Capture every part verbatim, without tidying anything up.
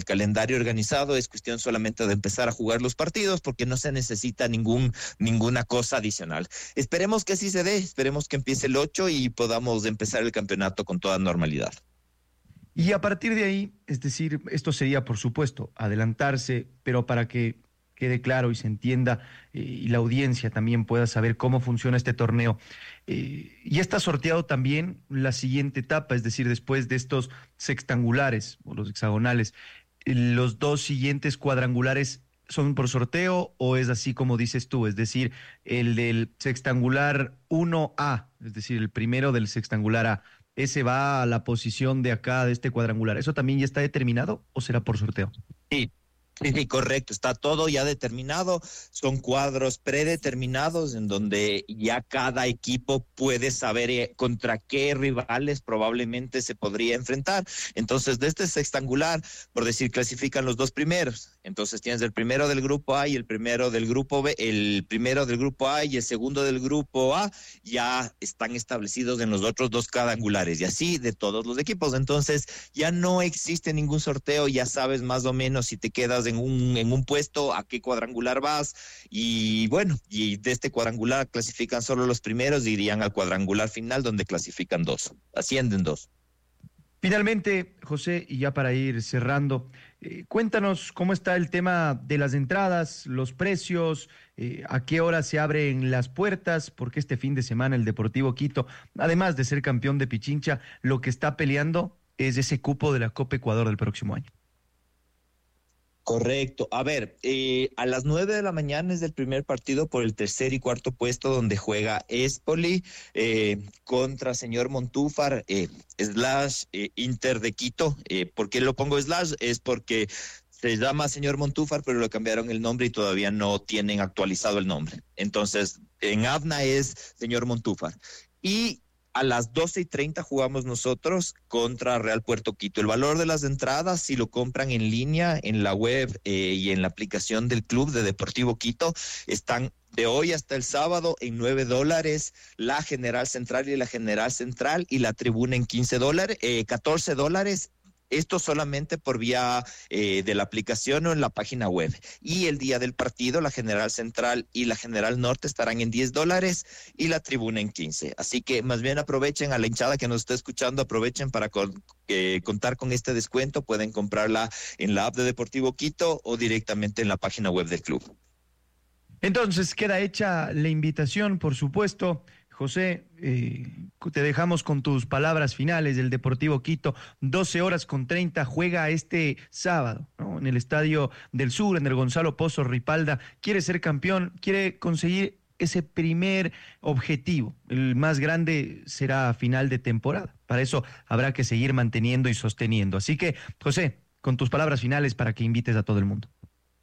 calendario organizado, es cuestión solamente de empezar a jugar los partidos porque no se necesita ningún ninguna cosa adicional. Esperemos que así se dé, esperemos que empiece el ocho y podamos empezar el campeonato con toda normalidad. Y a partir de ahí, es decir, esto sería, por supuesto, adelantarse, pero para que quede claro y se entienda eh, y la audiencia también pueda saber cómo funciona este torneo. Eh, y está sorteado también la siguiente etapa, es decir, después de estos sextangulares o los hexagonales, ¿los dos siguientes cuadrangulares son por sorteo o es así como dices tú? Es decir, el del sextangular uno A, es decir, el primero del sextangular A, ese va a la posición de acá de este cuadrangular. ¿Eso también ya está determinado o será por sorteo? Sí. Sí, sí, correcto, está todo ya determinado, son cuadros predeterminados en donde ya cada equipo puede saber contra qué rivales probablemente se podría enfrentar. Entonces, de este sextangular, por decir, clasifican los dos primeros. Entonces tienes el primero del grupo A y el primero del grupo B, el primero del grupo A y el segundo del grupo A ya están establecidos en los otros dos cuadrangulares y así de todos los equipos. Entonces, ya no existe ningún sorteo, ya sabes más o menos si te quedas en un, en un puesto, a qué cuadrangular vas, y bueno, y de este cuadrangular clasifican solo los primeros y irían al cuadrangular final donde clasifican dos, ascienden dos. Finalmente, José, y ya para ir cerrando, eh, cuéntanos cómo está el tema de las entradas, los precios, eh, a qué hora se abren las puertas, porque este fin de semana el Deportivo Quito, además de ser campeón de Pichincha, lo que está peleando es ese cupo de la Copa Ecuador del próximo año. Correcto. A ver, eh, a las nueve de la mañana es el primer partido por el tercer y cuarto puesto donde juega Espoli eh, contra señor Montúfar, eh, slash eh, Inter de Quito. Eh, ¿Por qué lo pongo slash? Es porque se llama señor Montúfar, pero le cambiaron el nombre y todavía no tienen actualizado el nombre. Entonces, en Avna es señor Montúfar. Y a las doce y treinta jugamos nosotros contra Real Puerto Quito. El valor de las entradas, si lo compran en línea, en la web eh, y en la aplicación del club de Deportivo Quito, están de hoy hasta el sábado en nueve dólares, la General Central y la General Central y la Tribuna en quince dólares, eh, catorce dólares. Esto solamente por vía eh, de la aplicación o en la página web. Y el día del partido, la General Central y la General Norte estarán en diez dólares y la Tribuna en quince. Así que más bien aprovechen, a la hinchada que nos está escuchando, aprovechen para con, eh, contar con este descuento. Pueden comprarla en la app de Deportivo Quito o directamente en la página web del club. Entonces queda hecha la invitación, por supuesto. José, eh, te dejamos con tus palabras finales del Deportivo Quito. doce horas con treinta juega este sábado, ¿no? En el Estadio del Sur, en el Gonzalo Pozo Ripalda. Quiere ser campeón, quiere conseguir ese primer objetivo. El más grande será a final de temporada. Para eso habrá que seguir manteniendo y sosteniendo. Así que, José, con tus palabras finales para que invites a todo el mundo.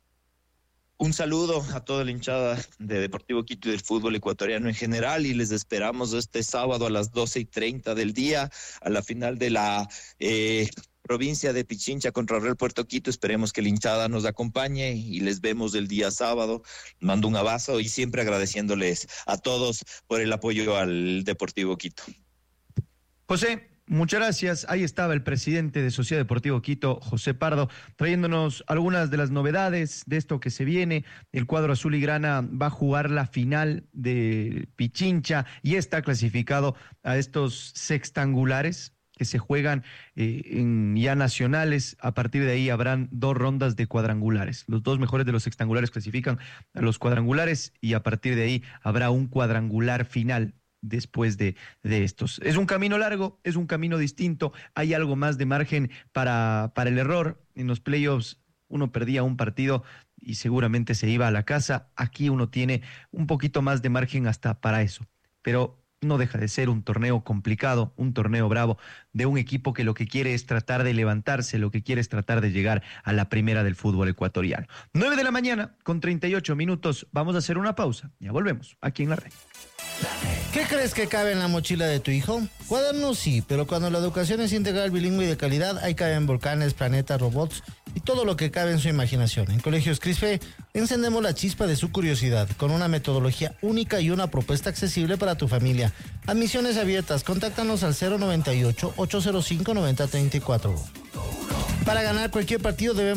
Un saludo a toda la hinchada de Deportivo Quito y del fútbol ecuatoriano en general, y les esperamos este sábado a las doce y treinta del día a la final de la eh, provincia de Pichincha contra Real Puerto Quito. Esperemos que la hinchada nos acompañe y les vemos el día sábado. Mando un abrazo y siempre agradeciéndoles a todos por el apoyo al Deportivo Quito. José, muchas gracias. Ahí estaba el presidente de Sociedad Deportivo Quito, José Pardo, trayéndonos algunas de las novedades de esto que se viene. El cuadro azul y grana va a jugar la final de Pichincha y está clasificado a estos sextangulares que se juegan eh, en ya nacionales. A partir de ahí habrán dos rondas de cuadrangulares. Los dos mejores de los sextangulares clasifican a los cuadrangulares y a partir de ahí habrá un cuadrangular final después de, de estos. Es un camino largo, es un camino distinto, hay algo más de margen para, para el error. En los playoffs uno perdía un partido y seguramente se iba a la casa. Aquí uno tiene un poquito más de margen hasta para eso, pero no deja de ser un torneo complicado, un torneo bravo de un equipo que lo que quiere es tratar de levantarse, lo que quiere es tratar de llegar a la primera del fútbol ecuatoriano. nueve de la mañana con treinta y ocho minutos, vamos a hacer una pausa, ya volvemos aquí en La Red. ¿Qué crees que cabe en la mochila de tu hijo? Cuadernos sí, pero cuando la educación es integral, bilingüe y de calidad, ahí caben volcanes, planetas, robots y todo lo que cabe en su imaginación. En Colegios Crisfe encendemos la chispa de su curiosidad con una metodología única y una propuesta accesible para tu familia. Admisiones abiertas, contáctanos al cero noventa y ocho, ochocientos cinco, noventa treinta y cuatro. Para ganar cualquier partido debemos